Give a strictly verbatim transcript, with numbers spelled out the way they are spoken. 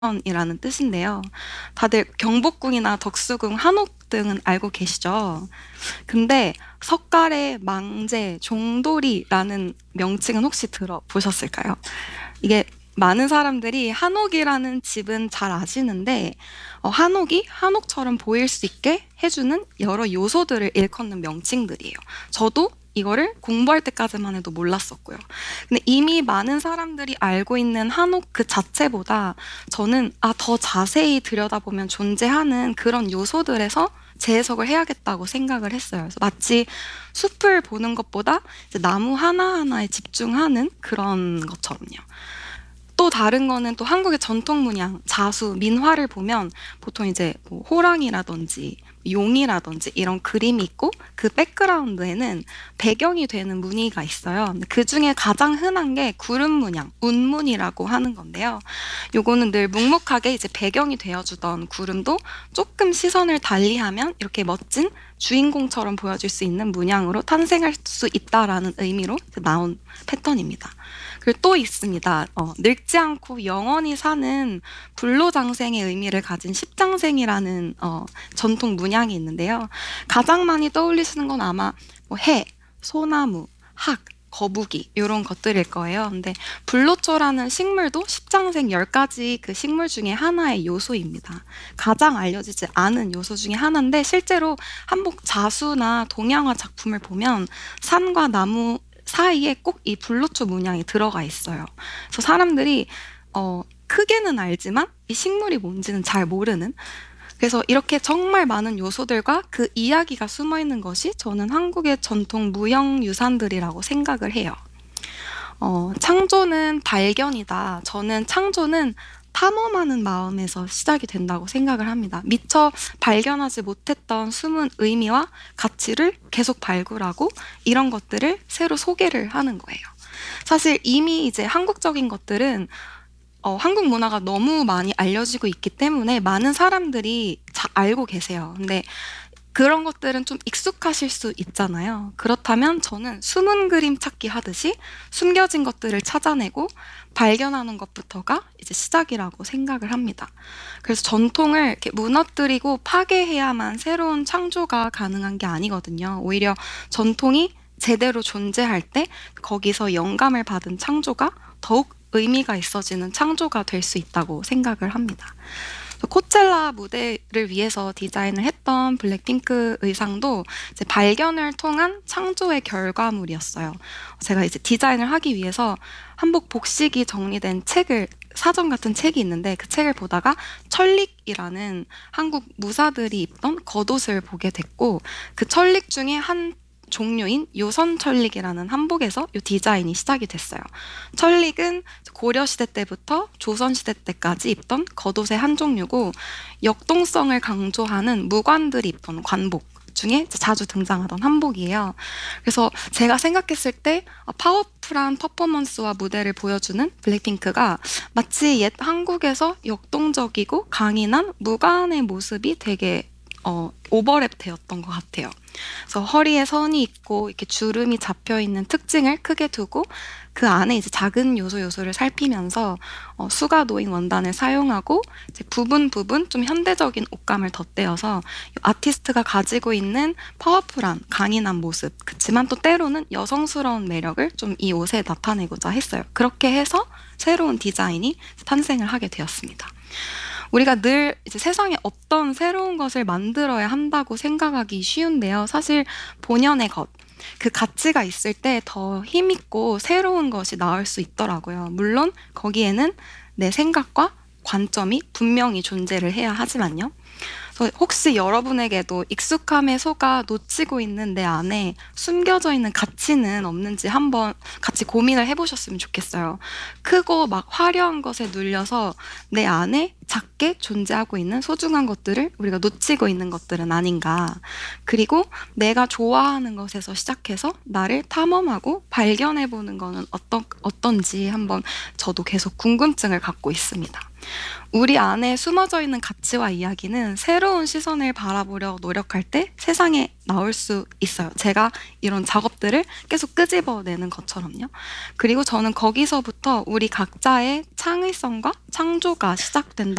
이라는 뜻인데요. 다들 경복궁이나 덕수궁, 한옥 등은 알고 계시죠? 근데 석가래, 망제, 종돌이라는 명칭은 혹시 들어보셨을까요? 이게 많은 사람들이 한옥이라는 집은 잘 아시는데 어, 한옥이 한옥처럼 보일 수 있게 해주는 여러 요소들을 일컫는 명칭들이에요. 저도 이거를 공부할 때까지만 해도 몰랐었고요. 근데 이미 많은 사람들이 알고 있는 한옥 그 자체보다 저는 아, 더 자세히 들여다보면 존재하는 그런 요소들에서 재해석을 해야겠다고 생각을 했어요. 그래서 마치 숲을 보는 것보다 이제 나무 하나하나에 집중하는 그런 것처럼요. 또 다른 거는 또 한국의 전통 문양, 자수, 민화를 보면 보통 이제 뭐 호랑이라든지 용이라든지 이런 그림이 있고 그 백그라운드에는 배경이 되는 무늬가 있어요. 근데 그 중에 가장 흔한 게 구름 문양, 운문이라고 하는 건데요. 요거는 늘 묵묵하게 이제 배경이 되어주던 구름도 조금 시선을 달리하면 이렇게 멋진 주인공처럼 보여줄 수 있는 문양으로 탄생할 수 있다라는 의미로 나온 패턴입니다. 그리고 또 있습니다. 어, 늙지 않고 영원히 사는 불로장생의 의미를 가진 십장생이라는 어, 전통 문양이 있는데요. 가장 많이 떠올리시는 건 아마 뭐 해, 소나무, 학, 거북이 이런 것들일 거예요. 근데 불로초라는 식물도 십장생 열 가지 그 식물 중에 하나의 요소입니다. 가장 알려지지 않은 요소 중에 하나인데 실제로 한국 자수나 동양화 작품을 보면 산과 나무 사이에 꼭 이 불로초 문양이 들어가 있어요. 그래서 사람들이 어, 크게는 알지만 이 식물이 뭔지는 잘 모르는, 그래서 이렇게 정말 많은 요소들과 그 이야기가 숨어 있는 것이 저는 한국의 전통 무형 유산들이라고 생각을 해요. 어, 창조는 발견이다. 저는 창조는 탐험하는 마음에서 시작이 된다고 생각을 합니다. 미처 발견하지 못했던 숨은 의미와 가치를 계속 발굴하고 이런 것들을 새로 소개를 하는 거예요. 사실 이미 이제 한국적인 것들은 어, 한국 문화가 너무 많이 알려지고 있기 때문에 많은 사람들이 자, 알고 계세요. 근데 그런 것들은 좀 익숙하실 수 있잖아요. 그렇다면 저는 숨은 그림 찾기 하듯이 숨겨진 것들을 찾아내고 발견하는 것부터가 이제 시작이라고 생각을 합니다. 그래서 전통을 이렇게 무너뜨리고 파괴해야만 새로운 창조가 가능한 게 아니거든요. 오히려 전통이 제대로 존재할 때 거기서 영감을 받은 창조가 더욱 의미가 있어지는 창조가 될 수 있다고 생각을 합니다. 코첼라 무대를 위해서 디자인을 했던 블랙핑크 의상도 이제 발견을 통한 창조의 결과물이었어요. 제가 이제 디자인을 하기 위해서 한복 복식이 정리된 책을, 사전 같은 책이 있는데 그 책을 보다가 천릭이라는 한국 무사들이 입던 겉옷을 보게 됐고 그 천릭 중에 한 종류인 요선천릭이라는 한복에서 이 디자인이 시작이 됐어요. 천릭은 고려시대 때부터 조선시대 때까지 입던 겉옷의 한 종류고 역동성을 강조하는 무관들이 입던 관복 중에 자주 등장하던 한복이에요. 그래서 제가 생각했을 때 파워풀한 퍼포먼스와 무대를 보여주는 블랙핑크가 마치 옛 한국에서 역동적이고 강인한 무관의 모습이 되게 어, 오버랩 되었던 것 같아요. 그래서 허리에 선이 있고 이렇게 주름이 잡혀 있는 특징을 크게 두고 그 안에 이제 작은 요소 요소를 살피면서 어, 수가 놓인 원단을 사용하고 이제 부분 부분 좀 현대적인 옷감을 덧대어서 아티스트가 가지고 있는 파워풀한 강인한 모습, 그치만 또 때로는 여성스러운 매력을 좀 이 옷에 나타내고자 했어요. 그렇게 해서 새로운 디자인이 탄생을 하게 되었습니다. 우리가 늘 이제 세상에 없던 새로운 것을 만들어야 한다고 생각하기 쉬운데요. 사실 본연의 것, 그 가치가 있을 때 더 힘있고 새로운 것이 나올 수 있더라고요. 물론 거기에는 내 생각과 관점이 분명히 존재를 해야 하지만요. 그래서 혹시 여러분에게도 익숙함에 속아 놓치고 있는 내 안에 숨겨져 있는 가치는 없는지 한번 같이 고민을 해보셨으면 좋겠어요. 크고 막 화려한 것에 눌려서 내 안에 작게 존재하고 있는 소중한 것들을 우리가 놓치고 있는 것들은 아닌가. 그리고 내가 좋아하는 것에서 시작해서 나를 탐험하고 발견해보는 거는 어떤, 어떤지 한번 저도 계속 궁금증을 갖고 있습니다. 우리 안에 숨어져 있는 가치와 이야기는 새로운 시선을 바라보려 노력할 때 세상에 나올 수 있어요. 제가 이런 작업들을 계속 끄집어내는 것처럼요. 그리고 저는 거기서부터 우리 각자의 창의성과 창조가 시작된다.